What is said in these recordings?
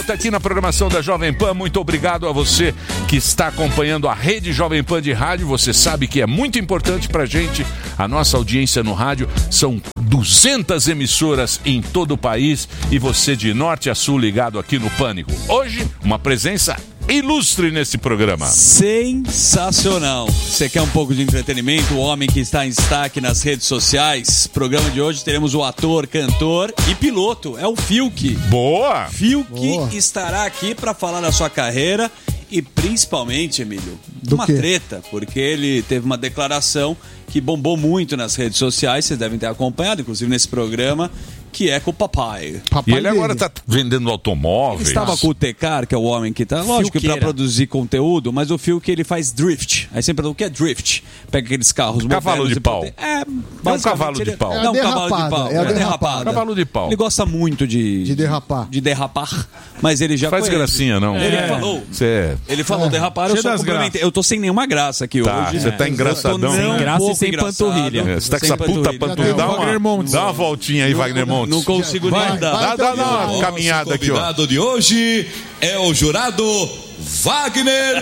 volta aqui na programação da Jovem Pan. Muito obrigado a você que está acompanhando a rede Jovem Pan de rádio. Você sabe que é muito importante pra gente a nossa audiência no rádio. São 200 emissoras em todo o país e você de norte a sul ligado aqui no Pânico. Hoje, uma presença ilustre nesse programa. Sensacional. Você quer um pouco de entretenimento? O homem que está em destaque nas redes sociais. Programa de hoje teremos o ator, cantor e piloto. É o Fiuk. Boa! Fiuk estará aqui para falar da sua carreira e principalmente, Emílio, uma treta, porque ele teve uma declaração que bombou muito nas redes sociais. Vocês devem ter acompanhado, inclusive nesse programa, que é com o papai. E ele agora está vendendo automóveis. Ele estava com o Tecar, que é o homem que está, lógico, que para produzir conteúdo, mas o Fiuk ele faz drift. Aí sempre pergunta, o que é drift? Pega aqueles carros cavalo de pau. É um cavalo de pau. Não, um cavalo de pau. É a derrapada. Cavalo de pau. Ele gosta muito de derrapar, mas ele já faz gracinha, não. Ele falou. Ele falou derrapar, eu só complementei. Eu tô sem nenhuma graça aqui hoje. Você tá engraçadão. Sem graça e sem panturrilha. Você tá com essa puta panturrilha. Dá uma voltinha aí, Wagner Montes. Não consigo nem dar. Dá uma caminhada aqui, ó. O convidado de hoje é o jurado Wagner.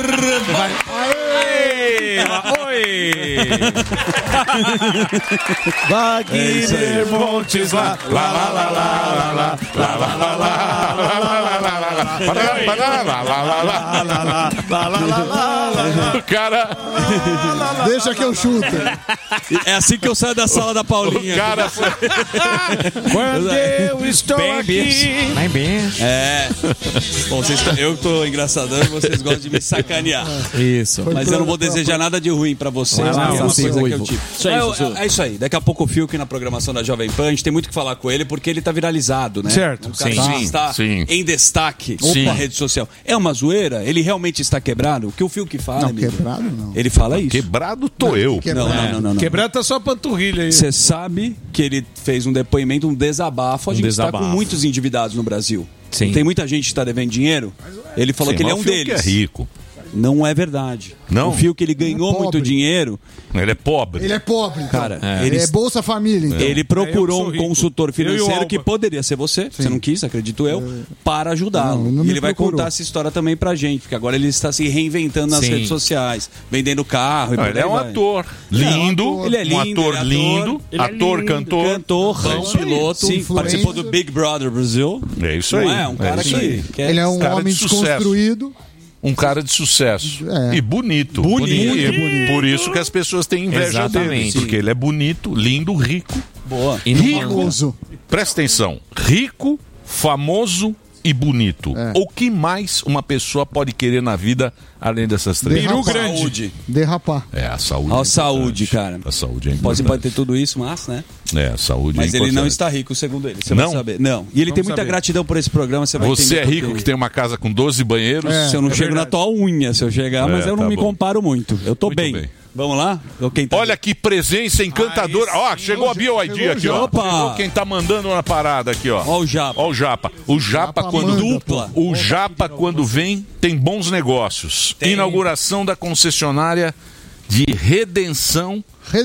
Oi! Wagner Montes lá, lá, lá, lá, lá, lá, lá, lá, lá, lá, o cara... Deixa que eu chuto. É assim que eu saio da sala da Paulinha. O cara... Quando eu estou aqui... Bom, eu tô engraçadão e vocês gostam de me sacanear. Isso. Mas eu não vou desejar nada de ruim pra vocês. É isso aí. Daqui a pouco o Fiuk na programação da Jovem Pan. A gente tem muito que falar com ele porque ele tá viralizado, né? Certo. Um cara que está em destaque na rede social. É uma zoeira? Ele realmente está quebrado? O que o Fiuk fala? Não, quebrado não. Ele fala isso. Quebrado tô eu. Não. Quebrado tá só a panturrilha aí. Você sabe que ele fez um depoimento, um desabafo. A gente está com muitos endividados no Brasil. Sim. Tem muita gente que está devendo dinheiro. Ele falou que ele é um deles. O Fiuk é rico. Não é verdade. Não? O Fiuk, ele ganhou muito dinheiro. Ele é pobre. Ele é pobre, então. Cara, ele é Bolsa Família, então. Ele procurou um consultor financeiro que poderia ser você. Você não quis, acredito eu, para ajudá-lo. E ele vai contar essa história também pra gente, porque agora ele está se reinventando nas redes sociais, vendendo carro e ele é um ator lindo. Ele é lindo. Um ator lindo. Ator, cantor, piloto. Participou do Big Brother Brasil. É isso aí. Não é? Um cara que... Ele é um homem desconstruído. Um cara de sucesso. E bonito. Por isso que as pessoas têm inveja dele. Porque ele é bonito, lindo, rico. Boa. Rico. Presta atenção. Rico, famoso e bonito. O que mais uma pessoa pode querer na vida além dessas três? Peru grande. Derrapar. A saúde. A saúde, cara. A saúde é importante. Pode ter tudo isso, mas, né? A saúde mas é importante. ele não está rico, segundo ele. Você vai saber. Não. E ele tem muita gratidão por esse programa. Você vai entender. Você é rico que tem uma casa com 12 banheiros? Se eu não chego na tua unha, se eu chegar, mas eu não me comparo muito. Eu tô bem. Vamos lá? Olha que presença encantadora. Chegou a BioID aqui, ó. Opa! Quem tá mandando na parada aqui, ó. Ó o Japa. Ó o Japa. O Japa quando dupla. O Japa quando vem tem bons negócios. Inauguração da concessionária de Redenção.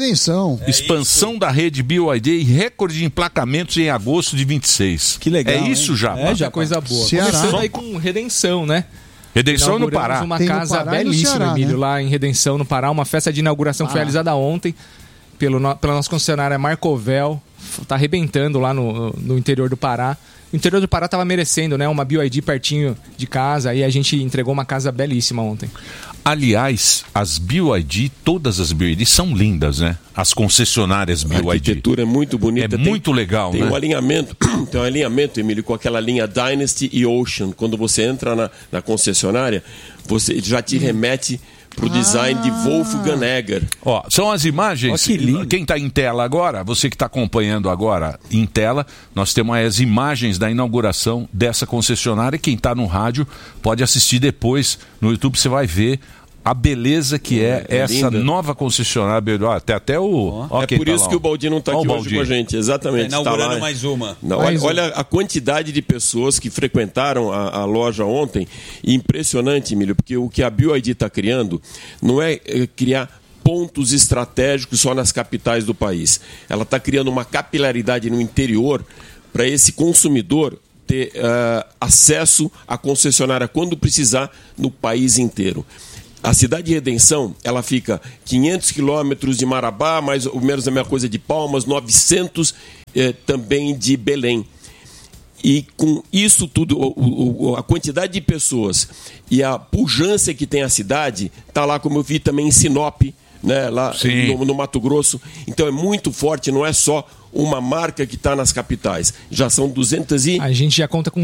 Expansão da rede BioID e recorde de emplacamentos em agosto de 26. Que legal. É isso, Japa? Já coisa boa. Ceará. Começando aí com Redenção, né? Redenção no Pará. Uma casa belíssima, Ceará, Emílio, né? lá em Redenção, no Pará. Uma festa de inauguração que foi realizada ontem pela nossa concessionária Marcovel. Tá arrebentando lá no interior do Pará. O interior do Pará tava merecendo, né? Uma BioID pertinho de casa. E a gente entregou uma casa belíssima ontem. Aliás, as BioID, todas as BioID são lindas, né? As concessionárias BioID. A arquitetura é muito bonita. Muito legal, tem né? Tem um alinhamento, Emílio, com aquela linha Dynasty e Ocean. Quando você entra na concessionária, você já te remete pro design de Wolfgang Egger. São as imagens. Quem está em tela agora, você que está acompanhando agora em tela, nós temos as imagens da inauguração dessa concessionária. Quem está no rádio pode assistir depois no YouTube, você vai ver a beleza que é essa linda. Nova concessionária. Até o... É por isso que o Baldinho não está aqui hoje com a gente. Exatamente. Inaugurando mais uma. Olha a quantidade de pessoas que frequentaram a loja ontem. Impressionante, Emílio, porque o que a BioID está criando não é criar pontos estratégicos só nas capitais do país. Ela está criando uma capilaridade no interior para esse consumidor ter acesso à concessionária quando precisar no país inteiro. A cidade de Redenção, ela fica 500 quilômetros de Marabá, mais ou menos a mesma coisa de Palmas, 900 também de Belém. E com isso tudo, a quantidade de pessoas e a pujança que tem a cidade, está lá, como eu vi também em Sinop, né, lá no Mato Grosso. Então é muito forte, não é só uma marca que está nas capitais. Já são 200 e... A gente já conta com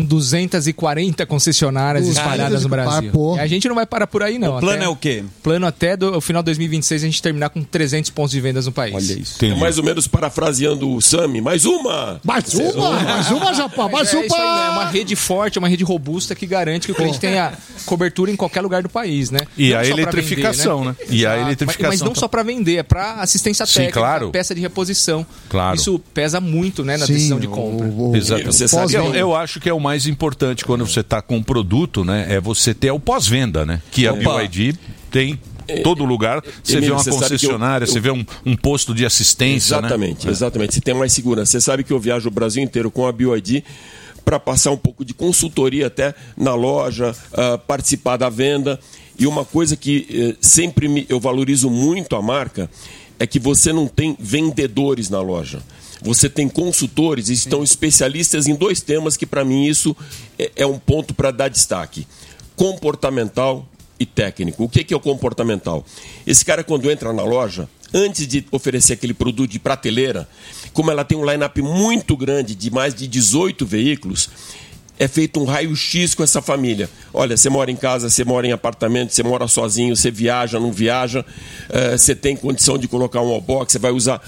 240 concessionárias espalhadas no Brasil. E a gente não vai parar por aí, não. O plano é o quê? Plano até o final de 2026 a gente terminar com 300 pontos de vendas no país. Olha isso. É mais ou menos parafraseando o Sami, mais uma! Mais uma, Japão, mais uma! Isso aí, né? É uma rede forte, uma rede robusta que garante que o cliente tenha cobertura em qualquer lugar do país, né? E a eletrificação, né? E a eletrificação. Mas não só para vender, é para assistência técnica, claro. Peça de reposição. Claro. Isso pesa muito, né, na decisão de compra. Exatamente. Eu acho que é o mais importante quando você está com um produto, né? É você ter o pós-venda, né? Que a BYD tem em todo lugar. Você vê uma concessionária, você vê um posto de assistência. Exatamente, né? Exatamente. Você tem mais segurança. Você sabe que eu viajo o Brasil inteiro com a BYD para passar um pouco de consultoria até na loja, participar da venda. E uma coisa que sempre eu valorizo muito a marca é que você não tem vendedores na loja. Você tem consultores e estão especialistas em 2 temas que, para mim, isso é um ponto para dar destaque. Comportamental e técnico. O que é o comportamental? Esse cara, quando entra na loja, antes de oferecer aquele produto de prateleira, como ela tem um line-up muito grande, de mais de 18 veículos, é feito um raio-x com essa família. Olha, você mora em casa, você mora em apartamento, você mora sozinho, você viaja, não viaja, você tem condição de colocar um wallbox, você vai usar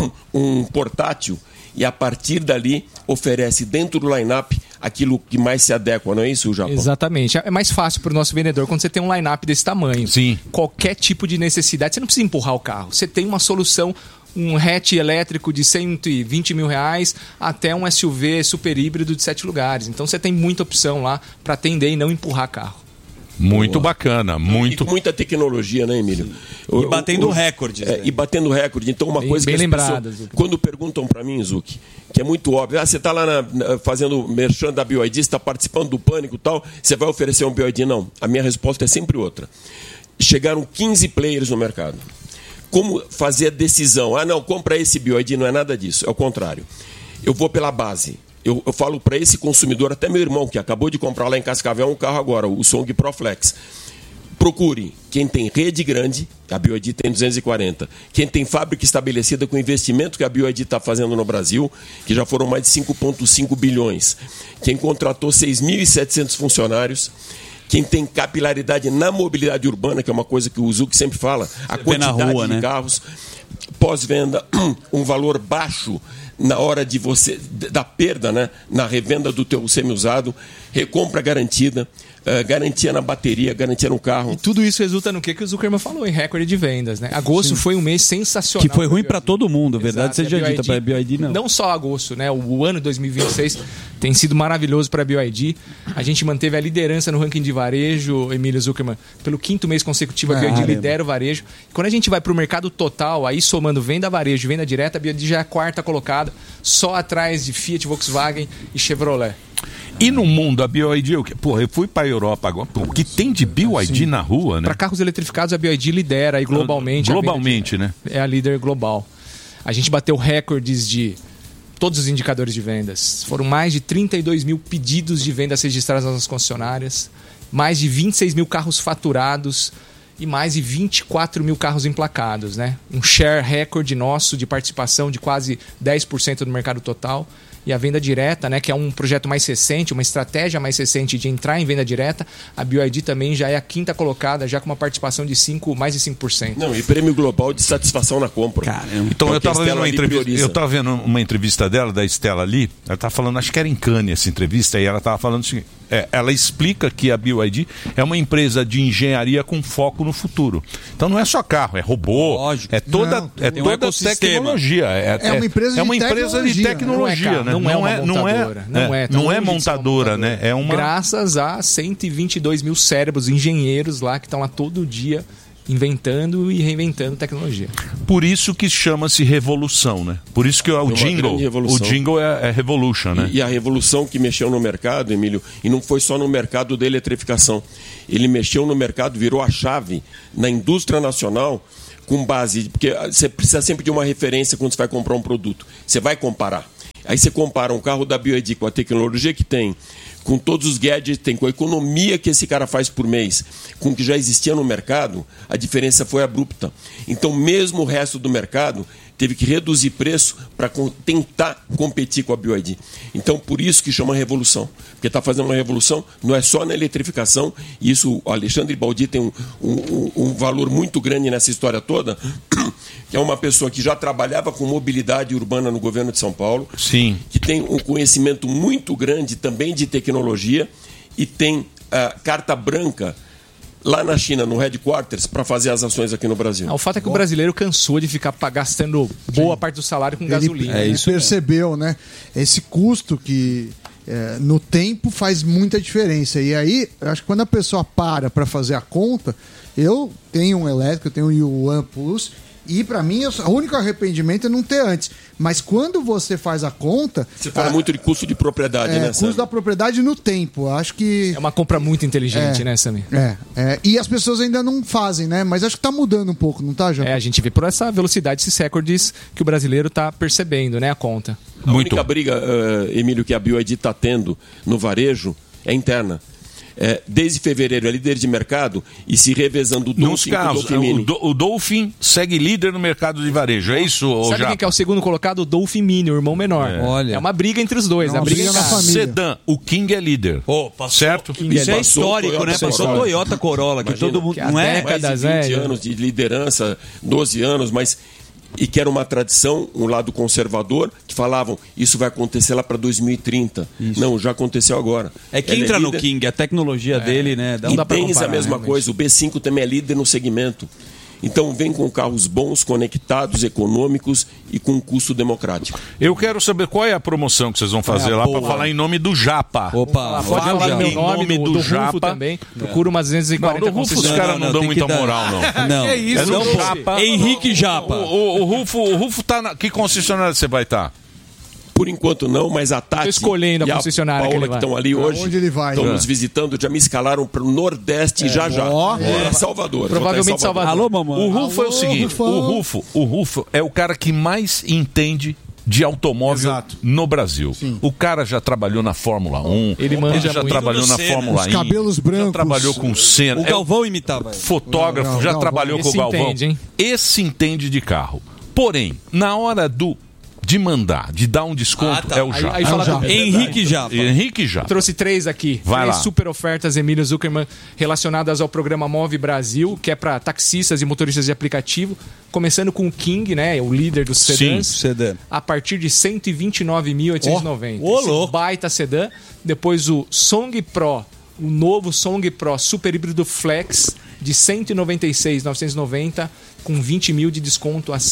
um portátil e a partir dali oferece dentro do line-up aquilo que mais se adequa, não é isso, Japão? Exatamente. É mais fácil para o nosso vendedor quando você tem um line-up desse tamanho. Sim. Qualquer tipo de necessidade, você não precisa empurrar o carro. Você tem uma solução, um hatch elétrico de 120 mil reais até um SUV super híbrido de 7 lugares. Então você tem muita opção lá para atender e não empurrar carro. Muito bacana, muito. E com muita tecnologia, né, Emílio? E batendo recordes. E batendo recorde. Então, uma coisa bem que as lembrada, pessoas, quando perguntam para mim, Zucchi, que é muito óbvio, você está lá fazendo merchan da BYD, você está participando do Pânico e tal, você vai oferecer um BYD? Não. A minha resposta é sempre outra. Chegaram 15 players no mercado. Como fazer a decisão? Não, compra esse BYD, não é nada disso. É o contrário. Eu vou pela base. Eu falo para esse consumidor, até meu irmão, que acabou de comprar lá em Cascavel um carro agora, o Song Proflex. Procure quem tem rede grande, a BYD tem 240. Quem tem fábrica estabelecida com o investimento que a BYD está fazendo no Brasil, que já foram mais de 5,5 bilhões. Quem contratou 6.700 funcionários. Quem tem capilaridade na mobilidade urbana, que é uma coisa que o Zucchi sempre fala, a quantidade na rua, de carros, pós-venda, um valor baixo na hora de você da perda, né, na revenda do teu semi-usado, recompra garantida, garantia na bateria, garantia no carro. E tudo isso resulta no que o Zuckerman falou, em recorde de vendas, né? Agosto foi um mês sensacional. Que foi ruim para todo mundo, verdade seja dita, para a BYD não. Não só agosto, né? O ano de 2026 tem sido maravilhoso para a BYD. A gente manteve a liderança no ranking de varejo, Emílio Zuckerman, pelo 5º mês consecutivo. A BYD lidera o varejo. E quando a gente vai para o mercado total, aí somando venda varejo e venda direta, a BYD já é a 4ª colocada, só atrás de Fiat, Volkswagen e Chevrolet. E no mundo, a BYD, eu fui para a Europa agora, o que tem de BYD na rua, né? Para carros eletrificados, a BYD lidera aí globalmente. Globalmente, né? É a líder global. A gente bateu recordes de todos os indicadores de vendas. Foram mais de 32 mil pedidos de vendas registrados nas concessionárias, mais de 26 mil carros faturados e mais de 24 mil carros emplacados, né? Um share recorde nosso de participação de quase 10% do mercado total. E a venda direta, né, que é um projeto mais recente, uma estratégia mais recente de entrar em venda direta, a BYD também já é a 5ª colocada, já com uma participação de mais de 5%. Não, e prêmio global de satisfação na compra. Caramba. Então eu estava vendo uma entrevista dela, da Stella Lee, ela estava falando, acho que era em Cannes essa entrevista, e ela estava falando o seguinte, ela explica que a BYD é uma empresa de engenharia com foco no futuro. Então não é só carro, é robô, lógico. É toda tecnologia. É uma empresa de tecnologia, né? Não é montadora, né? Graças a 122 mil cérebros, engenheiros lá que estão lá todo dia inventando e reinventando tecnologia. Por isso que chama-se revolução, né? Por isso que o jingle é revolution, né? E a revolução que mexeu no mercado, Emílio, e não foi só no mercado da eletrificação. Ele mexeu no mercado, virou a chave na indústria nacional com base... Porque você precisa sempre de uma referência quando você vai comprar um produto. Você vai comparar. Aí você compara um carro da BYD com a tecnologia que tem, com todos os gadgets que tem, com a economia que esse cara faz por mês, com o que já existia no mercado, a diferença foi abrupta. Então, mesmo o resto do mercado teve que reduzir preço para tentar competir com a BYD. Então, por isso que chama revolução. Porque está fazendo uma revolução, não é só na eletrificação, e isso, o Alexandre Baldi tem um valor muito grande nessa história toda, que é uma pessoa que já trabalhava com mobilidade urbana no governo de São Paulo, sim, que tem um conhecimento muito grande também de tecnologia e tem carta branca lá na China, no headquarters, para fazer as ações aqui no Brasil. O fato é que o brasileiro cansou de ficar gastando boa parte do salário com gasolina. Ele percebeu, né? Esse custo que no tempo faz muita diferença. E aí, acho que quando a pessoa para fazer a conta, eu tenho um elétrico, eu tenho um Yuan Plus, e para mim, o único arrependimento é não ter antes. Mas quando você faz a conta... Você fala muito de custo de propriedade, né, Sammy? Custo da propriedade no tempo. Acho que... É uma compra muito inteligente, né, Sammy? E as pessoas ainda não fazem, né? Mas acho que tá mudando um pouco, não tá, João? A gente vê por essa velocidade, esses recordes que o brasileiro tá percebendo, né, a conta. A única briga, Emílio, que a BYD está tendo no varejo é interna. Desde fevereiro é líder de mercado e se revezando o Dolphin com o Dolphin Mini. O Dolphin segue líder no mercado de varejo, é isso? Sabe quem que é o segundo colocado? O Dolphin Mini, o irmão menor. Olha. É uma briga entre os dois. A briga na família. Sedã, o King é líder. certo? Isso é histórico, né? Passou o Toyota Corolla, que todo mundo... Não é? Mais de 20 anos de liderança, 12 anos, mas... E que era uma tradição, um lado conservador, que falavam, isso vai acontecer lá para 2030. Isso. Não, já aconteceu agora. É que entra no King, a tecnologia dele, né? E Benz a mesma coisa, o B5 também é líder no segmento. Então vem com carros bons, conectados, econômicos e com custo democrático. Eu quero saber qual é a promoção que vocês vão fazer lá para falar em nome do Japa. Opa, pode falar no meu nome, do Japa também. Procura umas 240 no Rufo os caras não dão muita moral, não. Não, que isso? É no Japa. Henrique Japa. O Rufo tá que concessionária você vai estar? Por enquanto não, mas a Tati escolhendo a concessionária e a Paola que estão ali hoje, onde ele vai? Estão nos visitando, já me escalaram para o Nordeste já. Salvador. Provavelmente Salvador. Alô, mamãe. O Rufo é o seguinte, o Rufo é o cara que mais entende de automóvel no Brasil. Sim. O cara já trabalhou na Fórmula 1, ele já trabalhou na Fórmula 1, os cabelos brancos, já trabalhou com Senna. O Galvão imitava. Fotógrafo, já trabalhou com o Galvão. Esse entende de carro. Porém, na hora de mandar, de dar um desconto, é o Japa. Aí fala Henrique Japa. Henrique Japa. Trouxe 3 aqui. Vai 3 lá. super ofertas Emílio Zuckerman relacionadas ao programa Move Brasil, que é para taxistas e motoristas de aplicativo. Começando com o King, né? O líder dos sedãs. Sim, sedã. A partir de 129.890. Louco. Baita sedã. Depois o Song Pro, o novo Song Pro Super Híbrido Flex de 196.990 com 20 mil de desconto a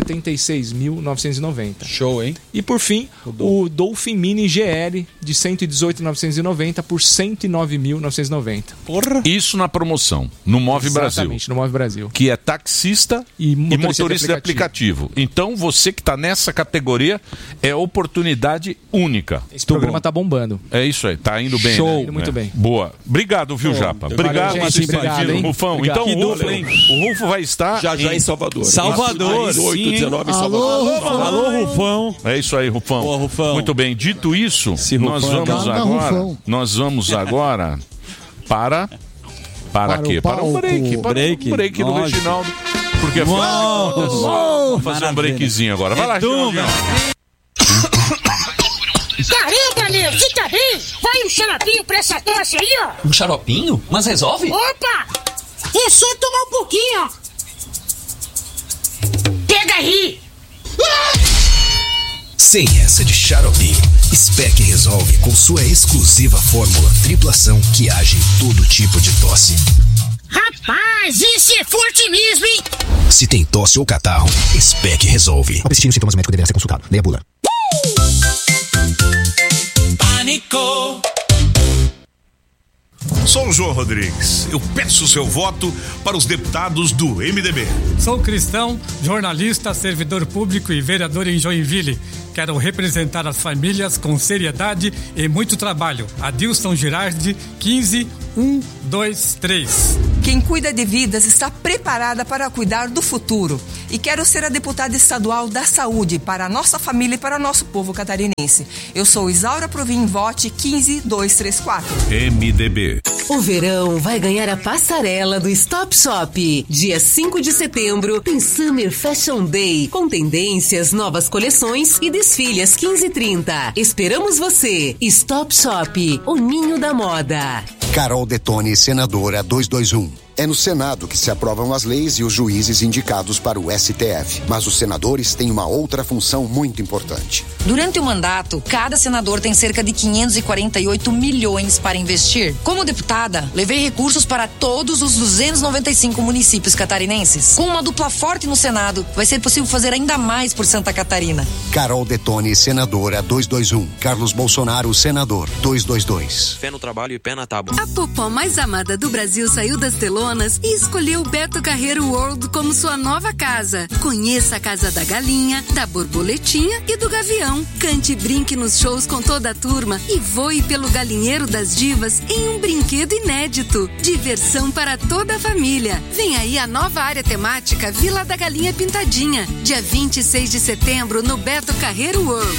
176.990. Show, hein? E por fim, o Dolphin Mini GL de 118.990 por 109.990. Porra! Isso na promoção, no Move Brasil. Exatamente, no Move Brasil. Que é taxista e motorista de aplicativo. Então, você que está nessa categoria, é oportunidade única. Esse programa está bombando. É isso aí, tá indo bem. Show, né? indo muito bem. Boa. Obrigado, viu, Japa? Obrigado por vocês terem vindo, Rufão. Obrigado. Então, o Rufo vai estar já em Salvador. Salvador, 18, 19 em Salvador. Alô, Rufão. É isso aí, Rufão. Boa, Rufão. Muito bem. Dito isso, nós vamos agora para quê? Para um break. Para um break do Reginaldo. Porque vamos fazer um breakzinho agora. Vai lá, Reginaldinho. Caramba, meu, você tá bem? Vai um xaropinho pra essa tosse aí, ó. Um xaropinho? Mas resolve? Opa! É só tomar um pouquinho, ó. Pega aí! Sem essa de xarope, Spec resolve com sua exclusiva fórmula triplação que age em todo tipo de tosse. Rapaz, esse é forte mesmo, hein? Se tem tosse ou catarro, Spec resolve. Ao persistir nos sintomas, o médico deverá ser consultado. Leia a bula. Pânico. Sou o João Rodrigues. Eu peço o seu voto para os deputados do MDB. Sou cristão, jornalista, servidor público e vereador em Joinville. Quero representar as famílias com seriedade e muito trabalho. Adilson Girardi, 15-123. Quem cuida de vidas está preparada para cuidar do futuro. E quero ser a deputada estadual da saúde para a nossa família e para o nosso povo catarinense. Eu sou Isaura Provim, vote 15234. MDB. O verão vai ganhar a passarela do Stop Shop. Dia 5 de setembro tem Summer Fashion Day, com tendências, novas coleções e desfiles 15 e 30. Esperamos você. Stop Shop, o ninho da moda. Carol Detoni, senadora 221. É no Senado que se aprovam as leis e os juízes indicados para o STF. Mas os senadores têm uma outra função muito importante. Durante o mandato, cada senador tem cerca de 548 milhões para investir. Como deputada, levei recursos para todos os 295 municípios catarinenses. Com uma dupla forte no Senado, vai ser possível fazer ainda mais por Santa Catarina. Carol Detoni, senadora 221. Carlos Bolsonaro, senador 222. Fé no trabalho e pé na tábua. A popó mais amada do Brasil saiu das telonas e escolheu o Beto Carreiro World como sua nova casa. Conheça a Casa da Galinha, da Borboletinha e do Gavião. Cante e brinque nos shows com toda a turma e voe pelo Galinheiro das Divas em um brinquedo inédito. Diversão para toda a família. Vem aí a nova área temática Vila da Galinha Pintadinha, dia 26 de setembro no Beto Carreiro World.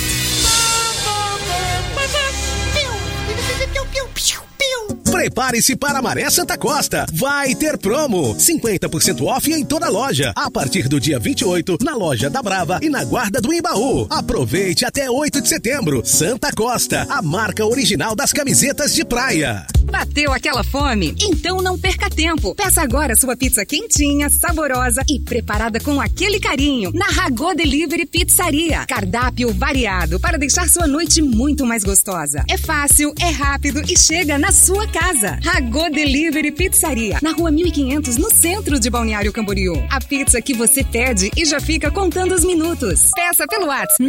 Prepare-se para a Maré Santa Costa. Vai ter promo. 50% off em toda a loja. A partir do dia 28, na loja da Brava e na Guarda do Embaú. Aproveite até 8 de setembro. Santa Costa, a marca original das camisetas de praia. Bateu aquela fome? Então não perca tempo. Peça agora sua pizza quentinha, saborosa e preparada com aquele carinho na Ragô Delivery Pizzaria. Cardápio variado para deixar sua noite muito mais gostosa. É fácil, é rápido e chega na sua casa. Ragô Delivery Pizzaria, na Rua 1500, no centro de Balneário Camboriú. A pizza que você pede e já fica contando os minutos. Peça pelo WhatsApp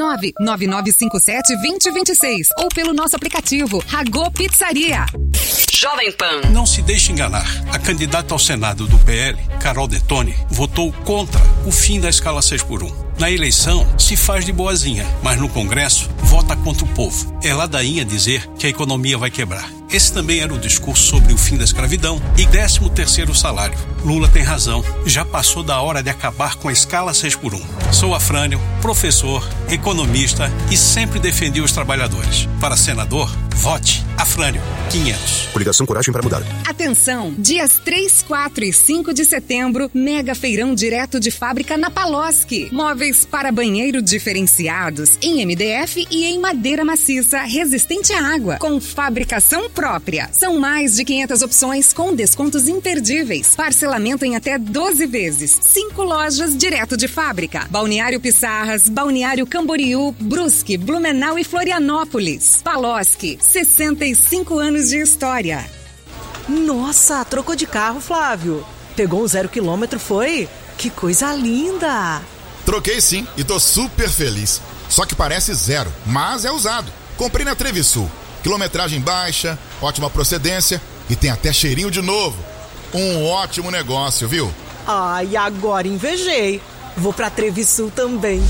99957-2026 ou pelo nosso aplicativo Ragô Pizzaria. Jovem Pan. Não se deixe enganar. A candidata ao Senado do PL, Carol Detoni, votou contra o fim da escala 6x1. Na eleição, se faz de boazinha, mas no Congresso, vota contra o povo. É ladainha dizer que a economia vai quebrar. Esse também era o discurso sobre o fim da escravidão e 13º salário. Lula tem razão. Já passou da hora de acabar com a escala 6x1. Sou Afrânio, professor, economista e sempre defendi os trabalhadores. Para senador, vote Afrânio 500. Coligação Coragem para Mudar. Atenção! Dias 3, 4 e 5 de setembro, mega feirão direto de fábrica na Paloski. Móveis para banheiro diferenciados em MDF e em madeira maciça resistente à água, com fabricação própria. São mais de 500 opções com descontos imperdíveis. Parcelamento em até 12 vezes. 5 lojas direto de fábrica. Balneário Pissarras, Balneário Camboriú, Brusque, Blumenau e Florianópolis. Paloski, 65 anos de história. Nossa, trocou de carro, Flávio. Pegou um 0 km, foi? Que coisa linda! Troquei sim e tô super feliz. Só que parece zero, mas é usado. Comprei na Trevisul. Quilometragem baixa, ótima procedência e tem até cheirinho de novo. Um ótimo negócio, viu? Ai, agora invejei. Vou pra Trevisul também.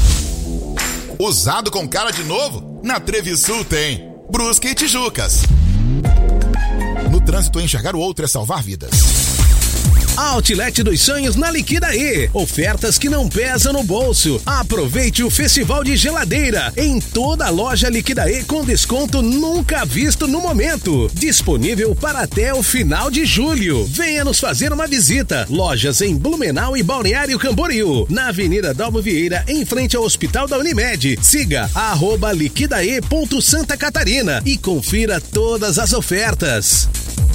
Usado com cara de novo? Na Trevisul tem. Brusque e Tijucas. No trânsito, enxergar o outro é salvar vidas. Outlet dos Sonhos na Liquidaê. Ofertas que não pesam no bolso. Aproveite o festival de geladeira em toda a loja Liquidaê com desconto nunca visto no momento. Disponível para até o final de julho. Venha nos fazer uma visita. Lojas em Blumenau e Balneário Camboriú. Na Avenida Dalmo Vieira, em frente ao Hospital da Unimed. Siga @liquidae.Santa Catarina e confira todas as ofertas.